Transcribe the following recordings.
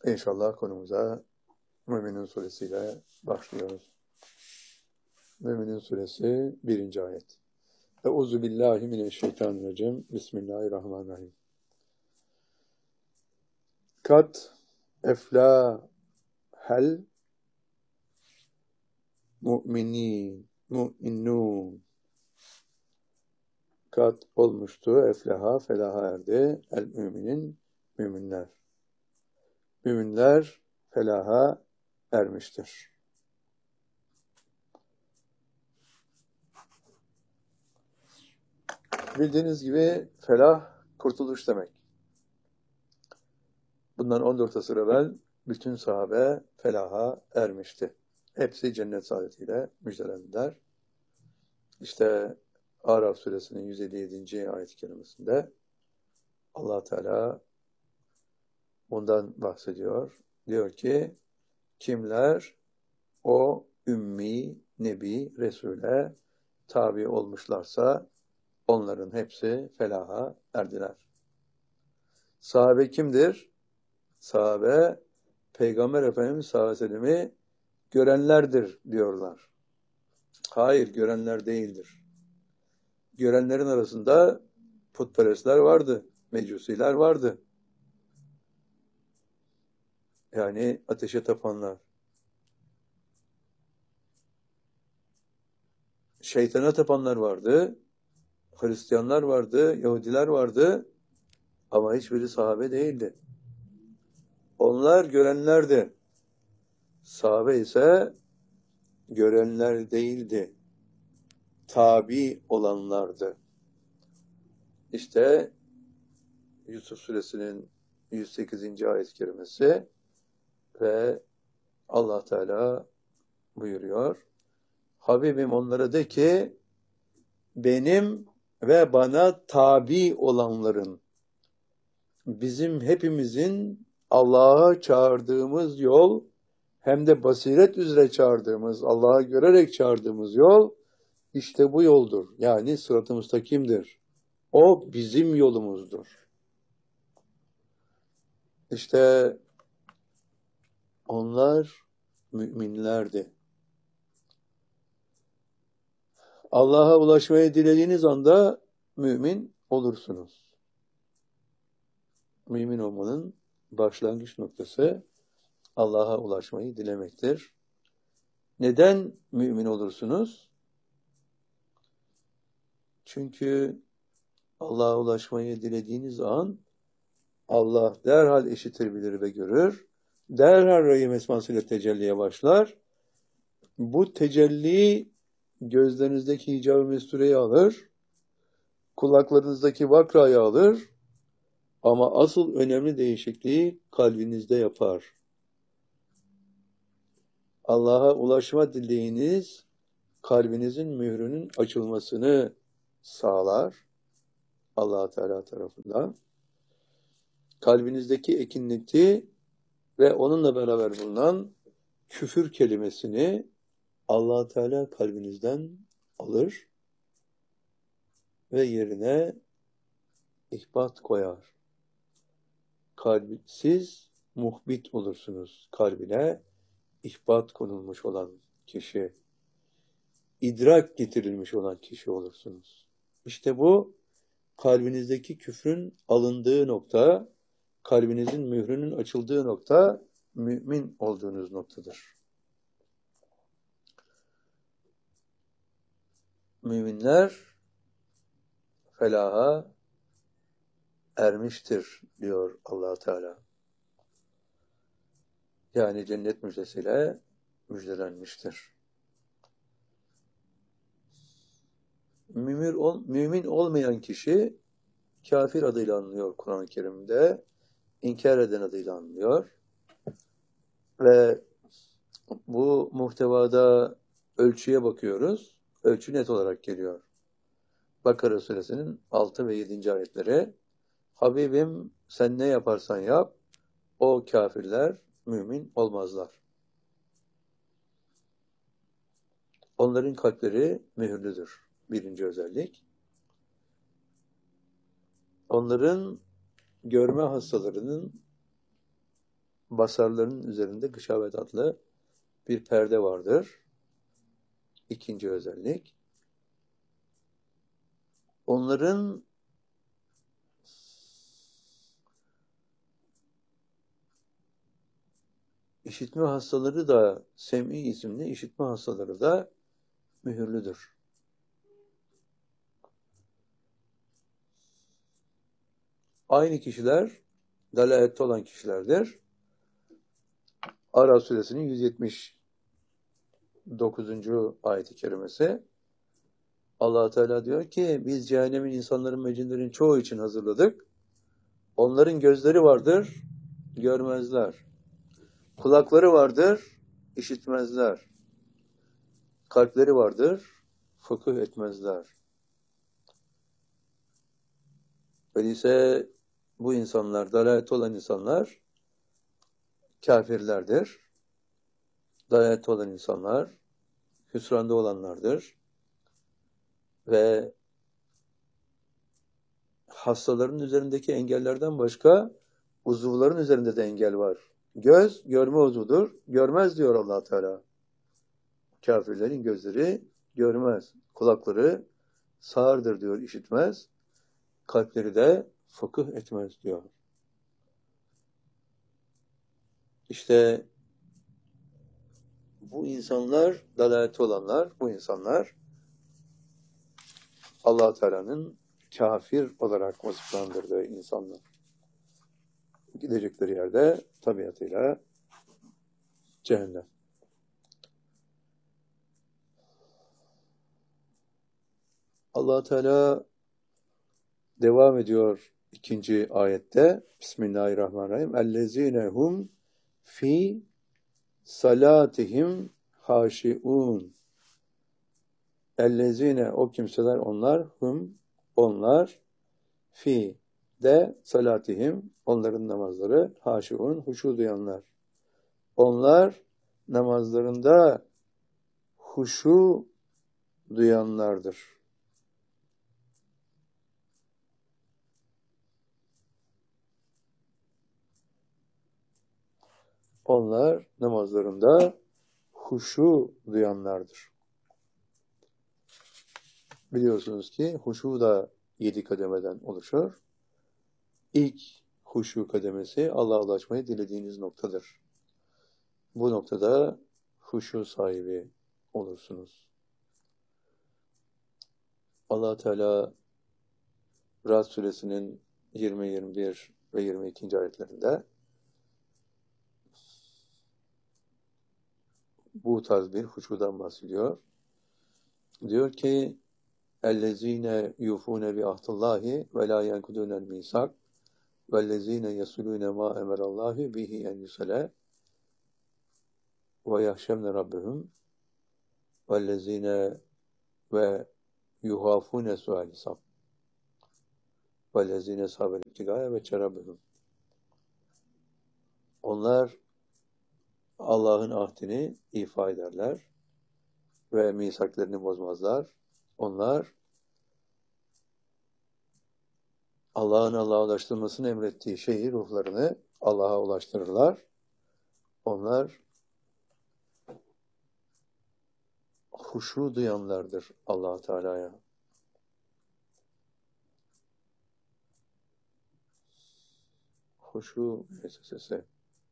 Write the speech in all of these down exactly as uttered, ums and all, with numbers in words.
İnşallah konumuza Müminun suresiyle başlıyoruz. Müminun suresi birinci ayet. Euzu billahi mineşşeytanirracim. Bismillahirrahmanirrahim. Kat eflâhel mu'minin, mu'minnûn. Kat olmuştu, eflaha, felaha erdi, el müminin, müminler. Müminler felaha ermiştir. Bildiğiniz gibi felah, kurtuluş demek. Bundan on dört asır evvel bütün sahabe felaha ermişti. Hepsi cennet saadetiyle müjdelendiler. İşte Araf suresinin yüz elli yedinci ayet-i kerimesinde Allah Teala bundan bahsediyor. Diyor ki, kimler o ümmi, nebi, Resul'e tabi olmuşlarsa onların hepsi felaha erdiler. Sahabe kimdir? Sahabe, Peygamber Efendimiz sallallahu aleyhi ve sellem'i görenlerdir diyorlar. Hayır, görenler değildir. Görenlerin arasında putperestler vardı, mecusiler vardı. Yani ateşe tapanlar. Şeytana tapanlar vardı, Hristiyanlar vardı, Yahudiler vardı ama hiçbiri sahabe değildi. Onlar görenlerdi. Sahabe ise görenler değildi. Tabi olanlardı. İşte Yusuf suresinin yüz sekizinci ayet-i kerimesi ve Allah Teala buyuruyor. Habibim onlara de ki benim ve bana tabi olanların, bizim hepimizin Allah'a çağırdığımız yol, hem de basiret üzere çağırdığımız, Allah'a görerek çağırdığımız yol, işte bu yoldur. Yani sırat-ı müstakimdir. O bizim yolumuzdur. İşte onlar müminlerdi. Allah'a ulaşmayı dilediğiniz anda mümin olursunuz. Mümin olmanın başlangıç noktası Allah'a ulaşmayı dilemektir. Neden mümin olursunuz? Çünkü Allah'a ulaşmayı dilediğiniz an Allah derhal işitir, bilir ve görür. Derhal Rahim esmasıyla tecelliye başlar. Bu tecelli gözlerinizdeki hicab-ı mestureyi alır, kulaklarınızdaki vakrayı alır ama asıl önemli değişikliği kalbinizde yapar. Allah'a ulaşma dileğiniz kalbinizin mührünün açılmasını sağlar Allah Teala tarafından. Kalbinizdeki ekinlikti ve onunla beraber bulunan küfür kelimesini Allah Teala kalbinizden alır ve yerine ihbat koyar. Kalbi, siz muhbit olursunuz. Kalbine ihbat konulmuş olan kişi, idrak getirilmiş olan kişi olursunuz. İşte bu kalbinizdeki küfrün alındığı nokta, kalbinizin mührünün açıldığı nokta, mümin olduğunuz noktadır. Müminler felaha ermiştir diyor Allah Teala. Yani cennet müjdesiyle müjdelenmiştir. Mümin, ol, mümin olmayan kişi kafir adıyla anılıyor Kur'an-ı Kerim'de. İnkar eden adıyla anılıyor. Ve bu muhtevada ölçüye bakıyoruz. Ölçü net olarak geliyor. Bakara suresinin altı ve yedinci ayetleri. Habibim sen ne yaparsan yap, o kafirler mümin olmazlar. Onların kalpleri mühürlüdür. Birinci özellik. Onların görme hastalarının basarlarının üzerinde gışavet adlı bir perde vardır. İkinci özellik. Onların işitme hastaları da, sem'i isimli işitme hastaları da mühürlüdür. Aynı kişiler, dalalette olan kişilerdir. Araf suresinin yüz yetmiş dokuzuncu ayet-i kerimesi. Allah Teala diyor ki, biz cehennemin insanların ve cinlerin çoğu için hazırladık. Onların gözleri vardır, görmezler. Kulakları vardır, işitmezler. Kalpleri vardır, fıkıh etmezler. Öyleyse bu insanlar, dalalette olan insanlar kafirlerdir. Dalalette olan insanlar hüsranda olanlardır. Ve hastaların üzerindeki engellerden başka uzuvların üzerinde de engel var. Göz, görme uzuvudur. Görmez diyor Allah Teala. Kafirlerin gözleri görmez. Kulakları sağırdır diyor, işitmez. Kalpleri de fıkıh etmez diyor. İşte bu insanlar, dalalette olanlar, bu insanlar Allah Teala'nın kafir olarak vasıflandırdığı insanlar. Gidecekleri yerde tabiatıyla cehennem. Allah Teala devam ediyor ikinci ayette. Bismillahirrahmanirrahim. Ellezine hum fi salatihim haşiun. Ellezine, o kimseler, onlar, hum, onlar, fi de salatihim, onların namazları, haşiun, huşu duyanlar. Onlar namazlarında huşu duyanlardır. Onlar namazlarında huşu duyanlardır. Biliyorsunuz ki huşu da yedi kademeden oluşur. İlk huşu kademesi Allah'a ulaşmayı dilediğiniz noktadır. Bu noktada huşu sahibi olursunuz. Allah Teala Ra'd suresinin yirmi, yirmi bir ve yirmi ikinci ayetlerinde bu tarz bir huşudan bahsediyor. Diyor ki اَلَّذ۪ينَ يُوفُونَ بِعَهْدِ اللّٰهِ وَلَا يَنْكُدُونَ الْمِيثَاقَ وَالَّذ۪ينَ يَصِلُونَ مَا اَمَرَ اللّٰهِ بِهِ اَنْ يُصَلَى وَيَخْشَوْنَ رَبَّهُمْ وَالَّذ۪ينَ وَيُخَافُونَ سُوءَ الْحِسَابِ وَالَّذ۪ينَ صَابَرُوا ابْتِغَاءَ وَجْهِ رَبِّهِمْ. Onlar Allah'ın ahdini ifa ederler ve misaklarını bozmazlar. Onlar Allah'ın Allah'a ulaştırmasını emrettiği şeyi, ruhlarını Allah'a ulaştırırlar. Onlar huşu duyanlardır Allah Teala'ya. Huşu müessesesi.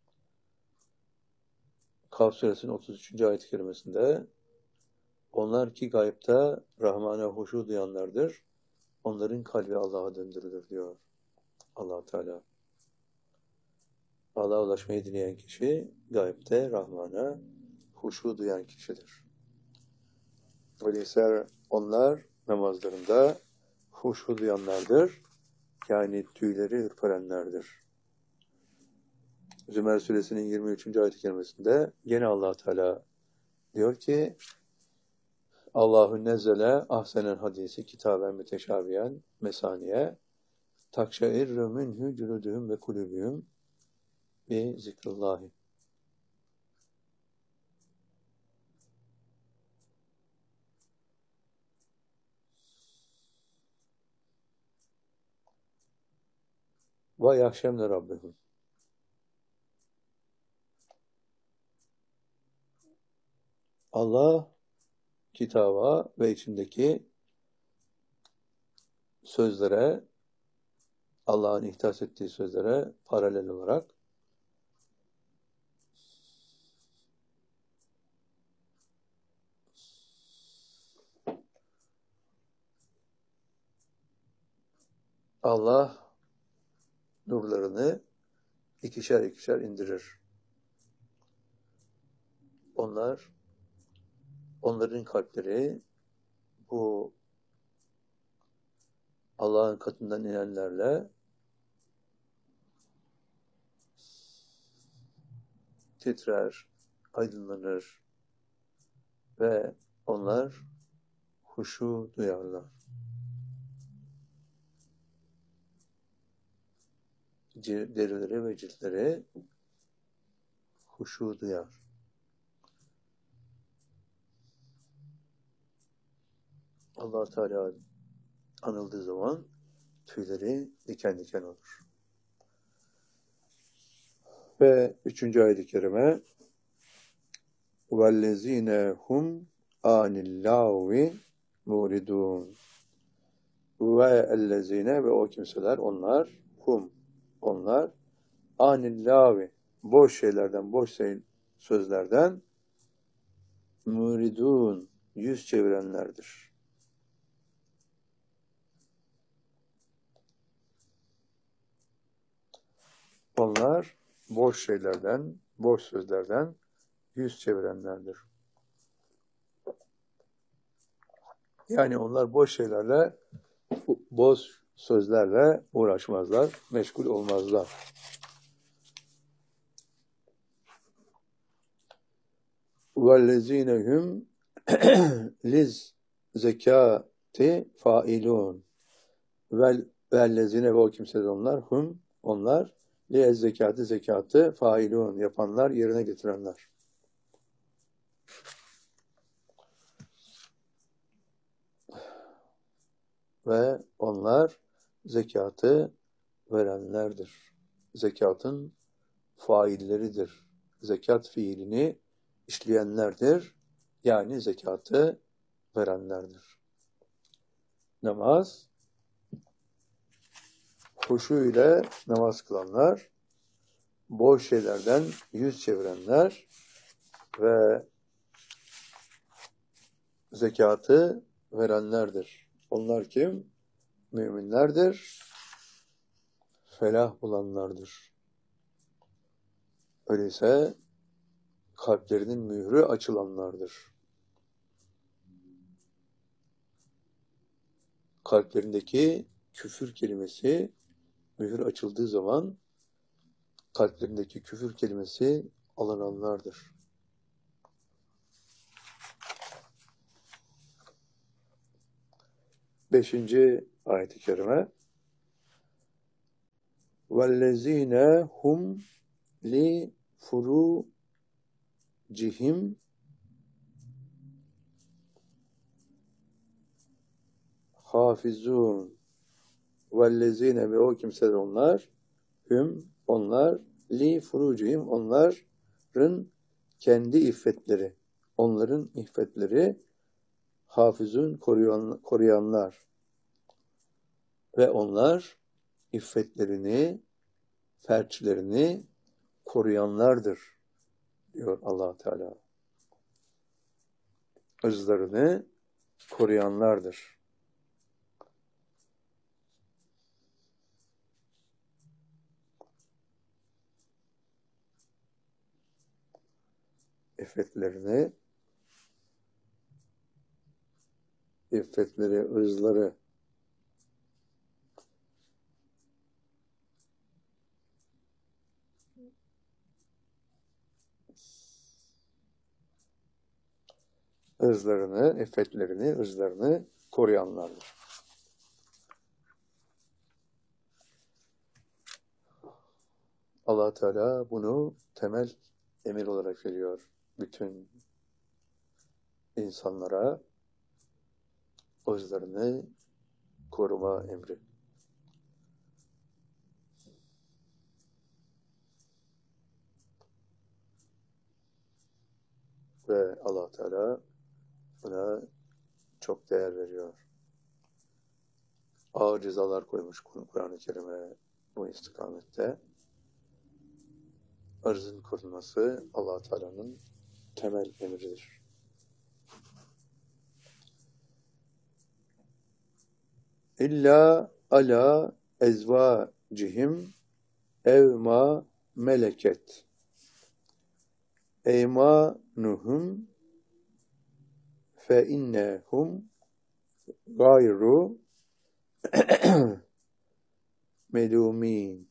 Kaf suresinin otuz üçüncü ayet-i kerimesinde onlar ki gayipte Rahman'a huşu duyanlardır. Onların kalbi Allah'a döndürülür diyor Allah Teala. Allah'a ulaşmayı dileyen kişi gayipte Rahman'a huşu duyan kişidir. Öyleyse onlar namazlarında huşu duyanlardır. Yani tüyleri ürperenlerdir. Zümer suresinin yirmi üçüncü ayet-i kerimesinde gene Allah Teala diyor ki Allahu nezzele ahsenen hadisi kitaben müteşabiyen mesaniye takşairru minhu culuduhum ve kulubihum bi zikrullahi. Ve yahşemne rabbihum. Allah kitaba ve içindeki sözlere, Allah'ın ihtas ettiği sözlere paralel olarak Allah nurlarını ikişer ikişer indirir. Onlar, onların kalpleri bu Allah'ın katından inenlerle titrer, aydınlanır ve onlar huşu duyarlar. Derileri ve ciltleri huşu duyar. Allah Teala anıldığı zaman tüyleri diken diken olur. Ve üçüncü ayet-i kerime وَالَّذ۪ينَ هُمْ عَنِ اللّٰهِ مُورِدُونَ ve ellezine ve o kimseler onlar hum onlar anillahi boş şeylerden boş sözlerden muridun yüz çevirenlerdir. Onlar boş şeylerden, boş sözlerden yüz çevirenlerdir. Yani onlar boş şeylerle, boş sözlerle uğraşmazlar, meşgul olmazlar. وَالَّذ۪ينَ هُمْ liz zekati failun ve'llezine ve o kimseler onlar hum onlar li zekatı zekatı failun yapanlar yerine getirenler. Ve onlar zekatı verenlerdir. Zekatın failleridir. Zekat fiilini işleyenlerdir. Yani zekatı verenlerdir. Namaz, huşu ile namaz kılanlar, boş şeylerden yüz çevirenler ve zekatı verenlerdir. Onlar kim? Müminlerdir. Felah bulanlardır. Öyleyse kalplerinin mührü açılanlardır. Kalplerindeki küfür kelimesi mühür açıldığı zaman kalplerindeki küfür kelimesi alınanlardır. Beşinci ayet-i kerime وَالَّذ۪ينَ هُمْ لِفُرُوجِهِمْ hafizun vellezine ve o kimseler onlar hüm onlar li furucihim onların kendi iffetleri onların iffetleri hafizun koruyan, koruyanlar ve onlar iffetlerini ferçlerini koruyanlardır diyor Allah Teala. Özlerini koruyanlardır. İffetlerini, iffetleri, ırzları ırzlarını, iffetlerini, ırzlarını koruyanlardır. Allah Teala bunu temel emir olarak veriyor bütün insanlara ırzlarını koruma emri. Ve Allah Teala buna çok değer veriyor. Ağır cezalar koymuş Kur'an-ı Kerim'e bu istikamette. Arzın korunması Allah Teala'nın temel emridir. İlla ala ezvacihim ev ma meleket eymanuhum fe innehum gayru melumin.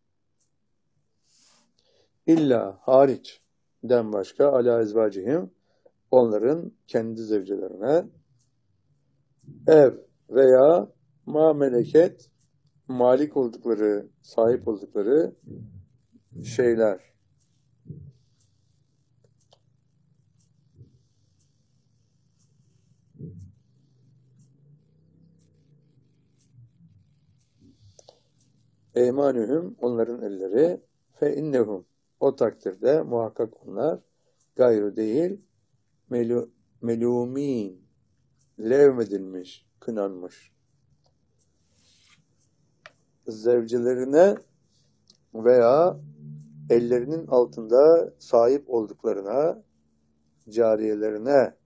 İlla hariç den başka ala ezvacihim onların kendi zevcelerine ev veya ma meleket malik oldukları, sahip oldukları şeyler. Eymanühüm onların elleri fe innehum o takdirde muhakkak onlar gayrı değil melu, melumin levmedilmiş, kınanmış. Zevcelerine veya ellerinin altında sahip olduklarına, cariyelerine